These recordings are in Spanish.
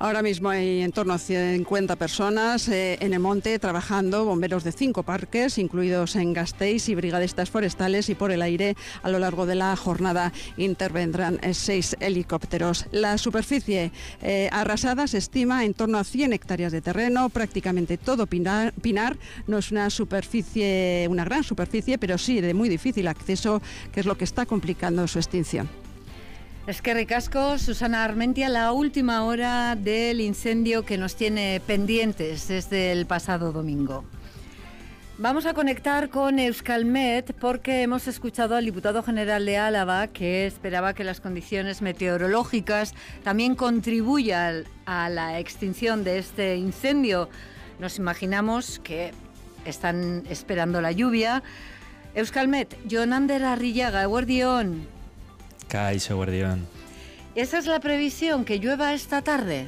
Ahora mismo hay en torno a 50 personas en el monte trabajando, bomberos de 5 parques, incluidos en Gasteiz, y brigadistas forestales, y por el aire a lo largo de la jornada intervendrán 6 helicópteros. La superficie arrasada se estima en torno a 100 hectáreas de terreno, prácticamente todo pinar. No es una gran superficie, pero sí de muy difícil acceso, que es lo que está complicando su extinción. Es que ricasco, Susana Armentia, la última hora del incendio que nos tiene pendientes desde el pasado domingo. Vamos a conectar con Euskalmet porque hemos escuchado al diputado general de Álava que esperaba que las condiciones meteorológicas también contribuyan a la extinción de este incendio. Nos imaginamos que están esperando la lluvia. Euskalmet, Jonander Arrillaga, eguerdion. Kaixo, eguerdion. ¿Esa es la previsión, que llueva esta tarde?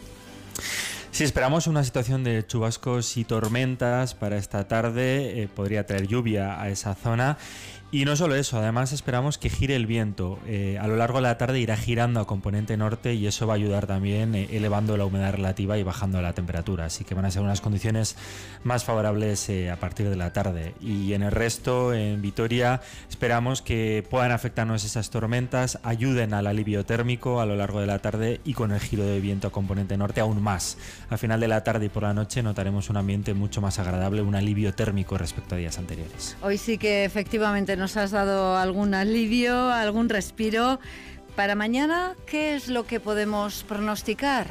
Sí, esperamos una situación de chubascos y tormentas para esta tarde. Podría traer lluvia a esa zona. Y no solo eso, además esperamos que gire el viento. A lo largo de la tarde irá girando a componente norte y eso va a ayudar también elevando la humedad relativa y bajando la temperatura. Así que van a ser unas condiciones más favorables a partir de la tarde. Y en el resto, en Vitoria, esperamos que puedan afectarnos esas tormentas, ayuden al alivio térmico a lo largo de la tarde y con el giro de viento a componente norte aún más. Al final de la tarde y por la noche notaremos un ambiente mucho más agradable, un alivio térmico respecto a días anteriores. Hoy sí que efectivamente nos has dado algún alivio, algún respiro. Para mañana, ¿qué es lo que podemos pronosticar?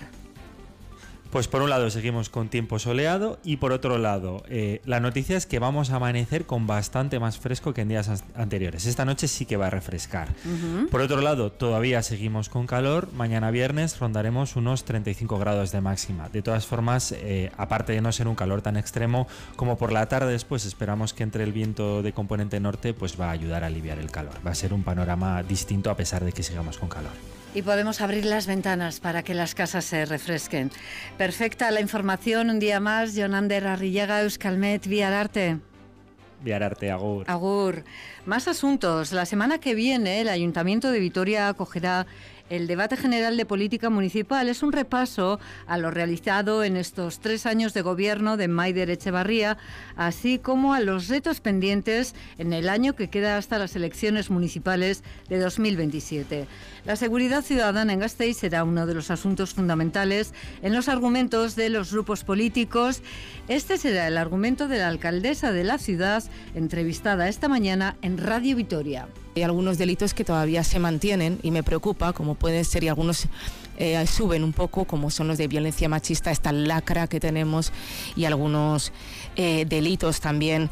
Pues por un lado seguimos con tiempo soleado y por otro lado la noticia es que vamos a amanecer con bastante más fresco que en días anteriores. Esta noche sí que va a refrescar. Por otro lado todavía seguimos con calor. Mañana viernes rondaremos unos 35 grados de máxima. De todas formas, aparte de no ser un calor tan extremo, como por la tarde después esperamos que entre el viento de componente norte, pues va a ayudar a aliviar el calor. Va a ser un panorama distinto a pesar de que sigamos con calor. Y podemos abrir las ventanas para que las casas se refresquen. Perfecta la información, un día más. Jonander Arrillaga, Euskalmet, Viararte. Viararte, agur. Agur. Más asuntos. La semana que viene el Ayuntamiento de Vitoria acogerá el debate general de política municipal. Es un repaso a lo realizado en estos 3 años de gobierno de Maider Etxebarria, así como a los retos pendientes en el año que queda hasta las elecciones municipales de 2027. La seguridad ciudadana en Gasteiz será uno de los asuntos fundamentales en los argumentos de los grupos políticos. Este será el argumento de la alcaldesa de la ciudad, entrevistada esta mañana en Radio Vitoria. Hay algunos delitos que todavía se mantienen y me preocupa, como pueden ser, y algunos suben un poco, como son los de violencia machista, esta lacra que tenemos, y algunos delitos también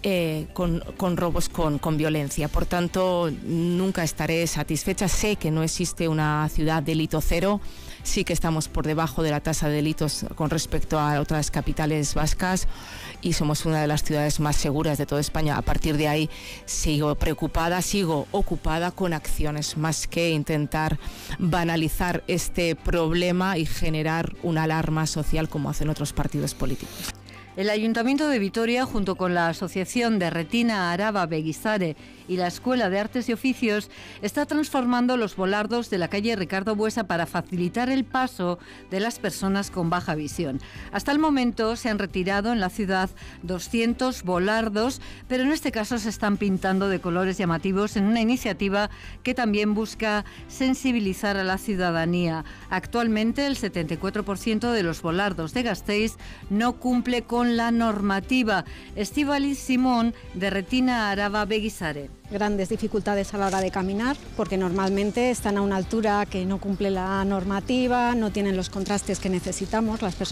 con robos con violencia. Por tanto, nunca estaré satisfecha. Sé que no existe una ciudad delito cero. Sí que estamos por debajo de la tasa de delitos con respecto a otras capitales vascas y somos una de las ciudades más seguras de toda España. A partir de ahí sigo preocupada, sigo ocupada con acciones más que intentar banalizar este problema y generar una alarma social como hacen otros partidos políticos. El Ayuntamiento de Vitoria, junto con la Asociación de Retina Araba Beguizare y la Escuela de Artes y Oficios, está transformando los volardos de la calle Ricardo Buesa para facilitar el paso de las personas con baja visión. Hasta el momento se han retirado en la ciudad 200 volardos, pero en este caso se están pintando de colores llamativos en una iniciativa que también busca sensibilizar a la ciudadanía. Actualmente el 74% de los volardos de Gasteiz no cumple con la normativa. Estíbaliz Simón, de Retina Araba Beguizare. Grandes dificultades a la hora de caminar, porque normalmente están a una altura que no cumple la normativa, no tienen los contrastes que necesitamos las personas